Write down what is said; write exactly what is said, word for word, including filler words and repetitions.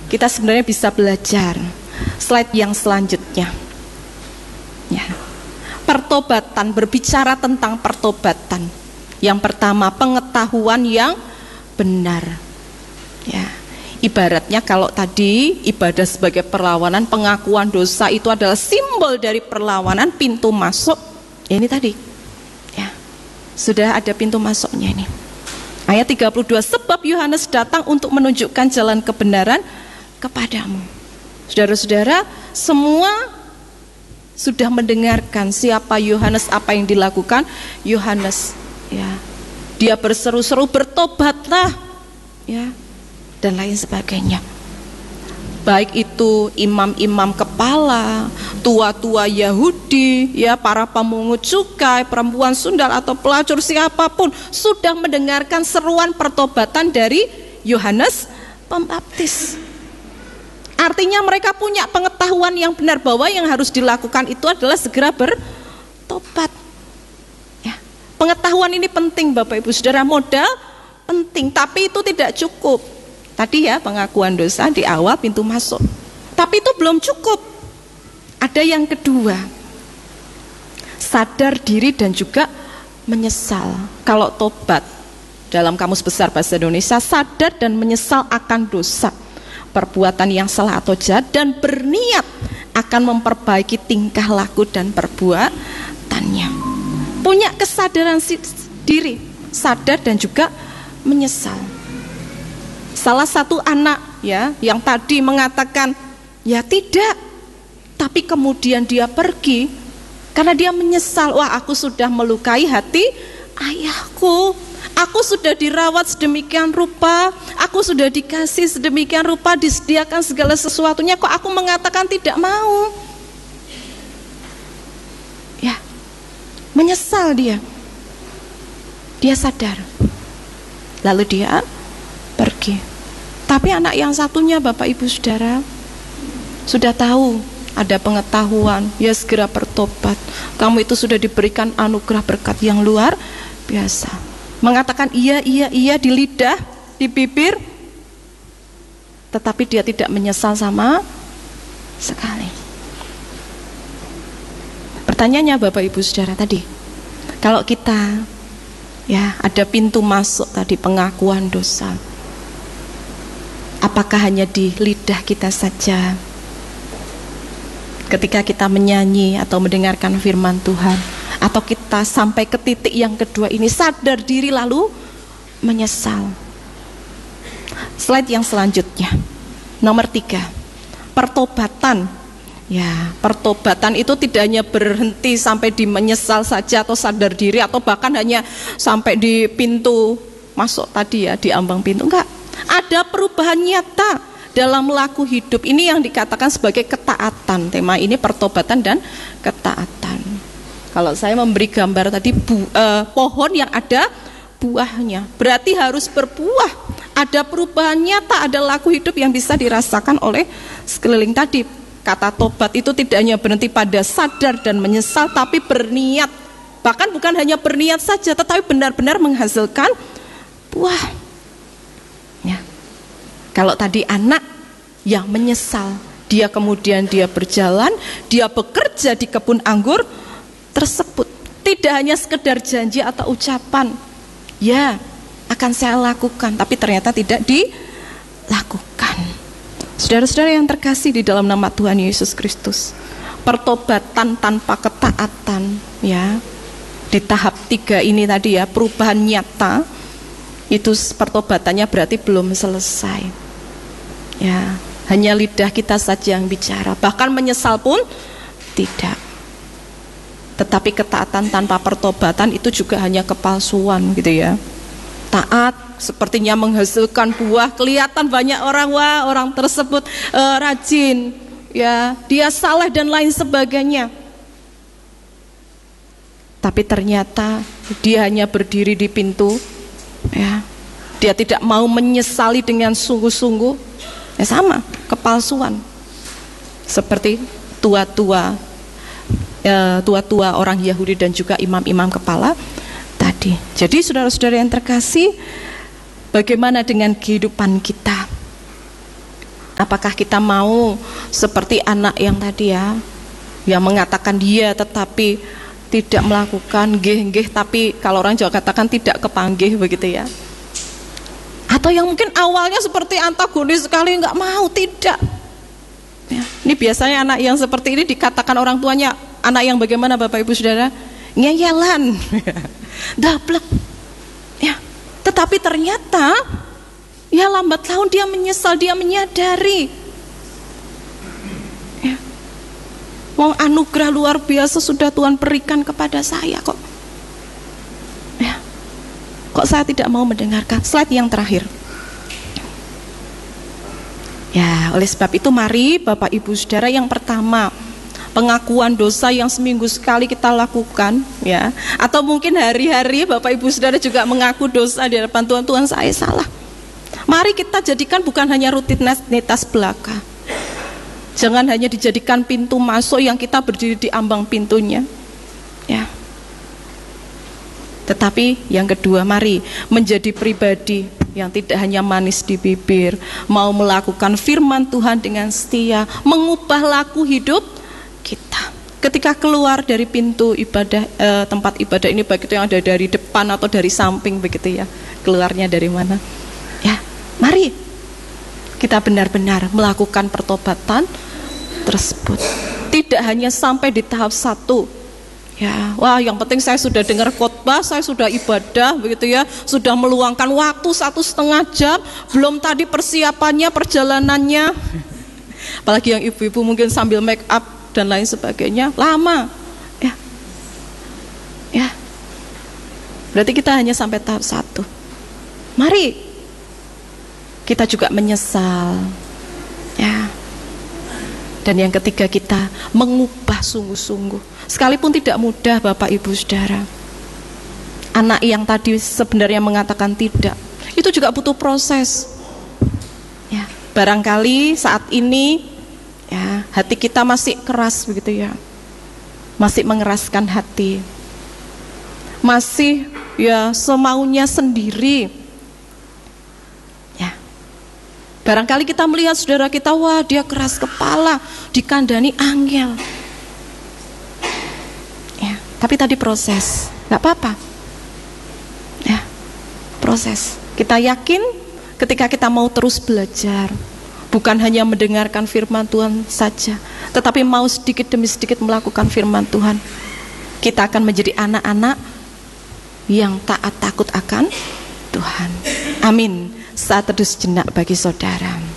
kita sebenarnya bisa belajar. Slide yang selanjutnya. Ya. Pertobatan, berbicara tentang pertobatan. Yang pertama, pengetahuan yang benar. Ya. Ibaratnya kalau tadi ibadah sebagai perlawanan, pengakuan dosa itu adalah simbol dari perlawanan, pintu masuk. Ya, ini tadi. Ya. Sudah ada pintu masuknya ini. Ayat tiga puluh dua, sebab Yohanes datang untuk menunjukkan jalan kebenaran kepadamu. Saudara-saudara, semua sudah mendengarkan siapa Yohanes, apa yang dilakukan Yohanes. Ya, dia berseru-seru, bertobatlah, ya, dan lain sebagainya. Baik itu imam-imam kepala, tua-tua Yahudi, ya, para pemungut cukai, perempuan sundal atau pelacur, siapapun sudah mendengarkan seruan pertobatan dari Yohanes Pembaptis. Artinya mereka punya pengetahuan yang benar bahwa yang harus dilakukan itu adalah segera bertobat. Ya. Pengetahuan ini penting Bapak Ibu Saudara, modal penting, tapi itu tidak cukup. Tadi ya pengakuan dosa di awal pintu masuk, tapi itu belum cukup. Ada yang kedua, sadar diri dan juga menyesal. Kalau tobat dalam Kamus Besar Bahasa Indonesia, sadar dan menyesal akan dosa, perbuatan yang salah atau jahat, dan berniat akan memperbaiki tingkah laku dan perbuatannya. Punya kesadaran diri, sadar dan juga menyesal. Salah satu anak ya yang tadi mengatakan ya tidak, tapi kemudian dia pergi karena dia menyesal, wah aku sudah melukai hati ayahku, aku sudah dirawat sedemikian rupa, aku sudah dikasih sedemikian rupa, disediakan segala sesuatunya, kok aku mengatakan tidak mau. Ya, menyesal dia. Dia sadar. Lalu dia pergi. Tapi anak yang satunya Bapak Ibu Saudara sudah tahu, ada pengetahuan, ya segera bertobat. Kamu itu sudah diberikan anugerah berkat yang luar biasa. Mengatakan iya, iya, iya di lidah, di bibir, tetapi dia tidak menyesal sama sekali. Pertanyaannya Bapak Ibu Saudara tadi, kalau kita ya ada pintu masuk tadi pengakuan dosa, apakah hanya di lidah kita saja ketika kita menyanyi atau mendengarkan firman Tuhan, atau kita sampai ke titik yang kedua ini, sadar diri lalu menyesal. Slide yang selanjutnya, nomor tiga, pertobatan. Ya, pertobatan itu tidak hanya berhenti sampai di menyesal saja atau sadar diri, atau bahkan hanya sampai di pintu masuk tadi ya, di ambang pintu, enggak. Ada perubahan nyata dalam laku hidup. Ini yang dikatakan sebagai ketaatan. Tema ini pertobatan dan ketaatan. Kalau saya memberi gambar tadi bu, eh, pohon yang ada buahnya, berarti harus berbuah. Ada perubahan nyata, ada laku hidup yang bisa dirasakan oleh sekeliling tadi. Kata tobat itu tidak hanya berhenti pada sadar dan menyesal, tapi berniat. Bahkan bukan hanya berniat saja, tetapi benar-benar menghasilkan buah. Ya. Kalau tadi anak yang menyesal, dia kemudian dia berjalan, dia bekerja di kebun anggur tersebut. Tidak hanya sekedar janji atau ucapan, ya akan saya lakukan, tapi ternyata tidak dilakukan. Saudara-saudara yang terkasih di dalam nama Tuhan Yesus Kristus, pertobatan tanpa ketaatan ya di tahap tiga ini tadi ya, perubahan nyata, itu pertobatannya berarti belum selesai. Ya, hanya lidah kita saja yang bicara, bahkan menyesal pun tidak. Tetapi ketaatan tanpa pertobatan itu juga hanya kepalsuan gitu ya. Taat sepertinya menghasilkan buah, kelihatan banyak orang, wah orang tersebut uh, rajin, ya dia saleh dan lain sebagainya. Tapi ternyata dia hanya berdiri di pintu, ya dia tidak mau menyesali dengan sungguh-sungguh, ya sama kepalsuan. Seperti tua-tua, ya, tua-tua orang Yahudi dan juga imam-imam kepala tadi. Jadi saudara-saudara yang terkasih, bagaimana dengan kehidupan kita? Apakah kita mau seperti anak yang tadi ya, yang mengatakan dia tetapi tidak melakukan, nggih-nggih tapi kalau orang Jawa katakan tidak kepanggih begitu ya. Atau yang mungkin awalnya seperti antagonis sekali, nggak mau, tidak. Ya, ini biasanya anak yang seperti ini dikatakan orang tuanya, anak yang bagaimana Bapak Ibu Saudara? Ngeyelan, daplek. Ya, tetapi ternyata ya lambat laun dia menyesal, dia menyadari. Ya. Wong anugerah luar biasa sudah Tuhan berikan kepada saya kok. Ya. Kok saya tidak mau mendengarkan? Slide yang terakhir. Ya, oleh sebab itu mari Bapak Ibu Saudara, yang pertama, pengakuan dosa yang seminggu sekali kita lakukan ya, atau mungkin hari-hari Bapak Ibu Saudara juga mengaku dosa di hadapan Tuhan, Tuhan saya salah. Mari kita jadikan bukan hanya rutinitas belaka. Jangan hanya dijadikan pintu masuk yang kita berdiri di ambang pintunya. Ya. Tetapi yang kedua, mari menjadi pribadi yang tidak hanya manis di bibir, mau melakukan firman Tuhan dengan setia, mengubah laku hidup kita. Ketika keluar dari pintu ibadah, eh, tempat ibadah ini, baik itu yang ada dari depan atau dari samping begitu ya, keluarnya dari mana? Ya, mari kita benar-benar melakukan pertobatan tersebut. Tidak hanya sampai di tahap satu. Ya, wah yang penting saya sudah dengar khotbah, saya sudah ibadah begitu ya, sudah meluangkan waktu satu setengah jam, belum tadi persiapannya, perjalanannya. Apalagi yang ibu-ibu mungkin sambil make up dan lain sebagainya, lama. Ya, ya. Berarti kita hanya sampai tahap satu. Mari kita juga menyesal. Ya. Dan yang ketiga, kita mengubah sungguh-sungguh. Sekalipun tidak mudah Bapak Ibu Saudara. Anak yang tadi sebenarnya mengatakan tidak, itu juga butuh proses. Ya, barangkali saat ini ya, hati kita masih keras begitu ya. Masih mengeraskan hati. Masih ya semaunya sendiri. Barangkali kita melihat saudara kita, wah dia keras kepala, dikandani angel. Ya, tapi tadi proses, nggak apa-apa. Ya, proses. Kita yakin ketika kita mau terus belajar, bukan hanya mendengarkan firman Tuhan saja, tetapi mau sedikit demi sedikit melakukan firman Tuhan, kita akan menjadi anak-anak yang taat takut akan Tuhan. Amin. Saat teduh sejenak bagi saudara.